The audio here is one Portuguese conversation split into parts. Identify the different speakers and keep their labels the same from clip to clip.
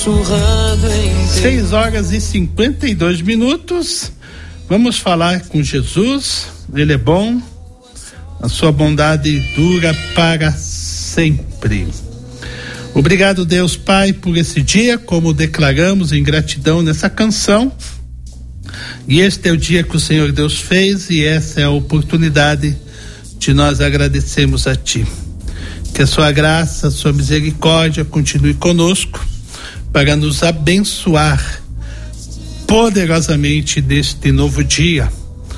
Speaker 1: 6h52. Vamos falar com Jesus. Ele é bom, a sua bondade dura para sempre. Obrigado, Deus Pai, por esse dia, como declaramos em gratidão nessa canção. E este é o dia que o Senhor Deus fez, e essa é a oportunidade de nós agradecermos a Ti. Que a sua graça, a sua misericórdia continue conosco para nos abençoar poderosamente neste novo dia.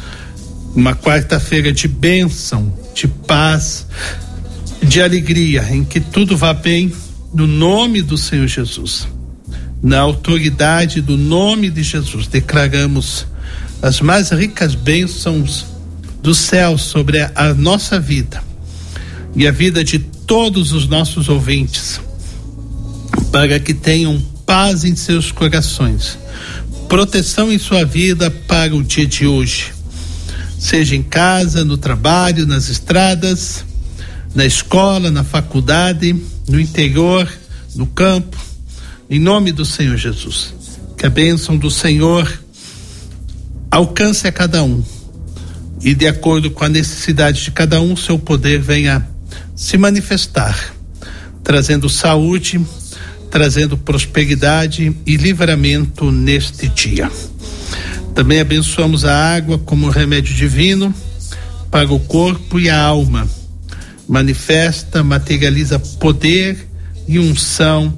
Speaker 1: Uma quarta-feira de bênção, de paz, de alegria, em que tudo vá bem no nome do Senhor Jesus. Na autoridade do nome de Jesus, declaramos as mais ricas bênçãos do céu sobre a nossa vida e a vida de todos os nossos ouvintes, para que tenham paz em seus corações, proteção em sua vida para o dia de hoje, seja em casa, no trabalho, nas estradas, na escola, na faculdade, no interior, no campo, em nome do Senhor Jesus. Que a bênção do Senhor alcance a cada um e, de acordo com a necessidade de cada um, seu poder venha se manifestar, trazendo saúde, trazendo prosperidade e livramento neste dia. Também abençoamos a água como remédio divino para o corpo e a alma. Manifesta, materializa poder e unção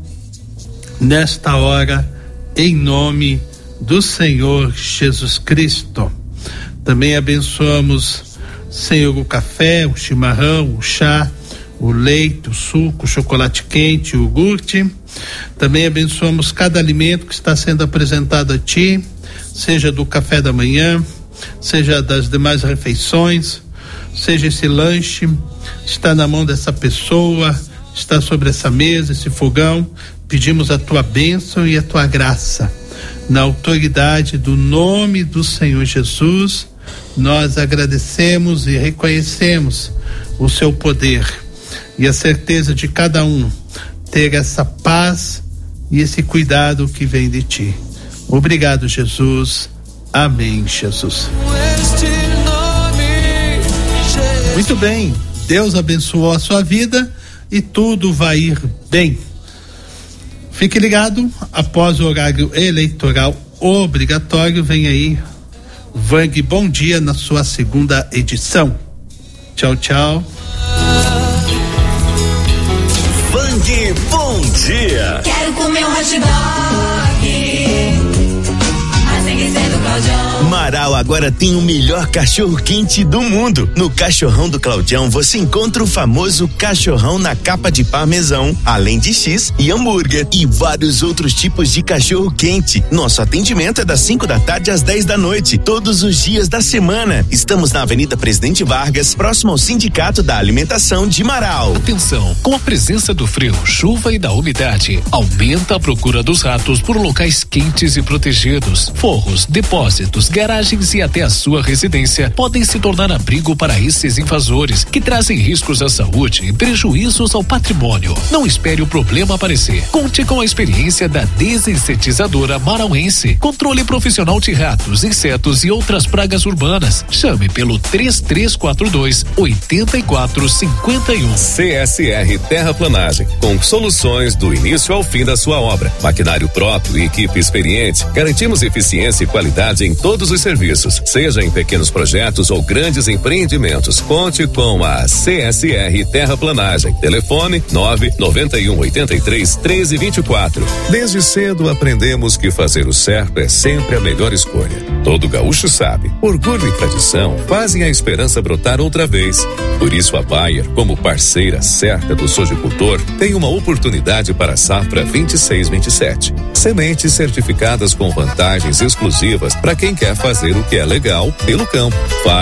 Speaker 1: nesta hora, em nome do Senhor Jesus Cristo. Também abençoamos, Senhor, o café, o chimarrão, o chá, o leite, o suco, o chocolate quente, o iogurte. Também abençoamos cada alimento que está sendo apresentado a Ti, seja do café da manhã, seja das demais refeições, seja esse lanche, está na mão dessa pessoa, está sobre essa mesa, esse fogão. Pedimos a Tua bênção e a Tua graça. Na autoridade do nome do Senhor Jesus, nós agradecemos e reconhecemos o Seu poder e a certeza de cada um ter essa paz e esse cuidado que vem de Ti. Obrigado, Jesus. Amém, Jesus. Muito bem, Deus abençoou a sua vida e tudo vai ir bem. Fique ligado, após o horário eleitoral obrigatório, vem aí Vang Bom Dia na sua segunda edição. Tchau, tchau.
Speaker 2: Vang Bom Dia.
Speaker 3: Quero comer um hot dog.
Speaker 2: Marau agora tem o melhor cachorro quente do mundo. No Cachorrão do Claudião você encontra o famoso cachorrão na capa de parmesão, além de X e hambúrguer e vários outros tipos de cachorro quente. Nosso atendimento é das 5 da tarde às 10 da noite, todos os dias da semana. Estamos na Avenida Presidente Vargas, próximo ao Sindicato da Alimentação de Marau.
Speaker 4: Atenção, com a presença do frio, chuva e da umidade, aumenta a procura dos ratos por locais quentes e protegidos. Forros, depósitos, garagens e até a sua residência podem se tornar abrigo para esses invasores que trazem riscos à saúde e prejuízos ao patrimônio. Não espere o problema aparecer. Conte com a experiência da desinsetizadora marauense. Controle profissional de ratos, insetos e outras pragas urbanas. Chame pelo 3342-8451.
Speaker 5: CSR Terraplanagem, com soluções do início ao fim da sua obra. Maquinário próprio e equipe experiente, garantimos eficiência e qualidade em todos os serviços, seja em pequenos projetos ou grandes empreendimentos. Conte com a CSR Terraplanagem. Telefone 99183-1324. Desde cedo aprendemos que fazer o certo é sempre a melhor escolha. Todo gaúcho sabe, orgulho e tradição fazem a esperança brotar outra vez. Por isso a Bayer, como parceira certa do sojicultor, tem uma oportunidade para a safra 26-27. Sementes certificadas com vantagens exclusivas para quem quer fazer o que é legal pelo campo. Fale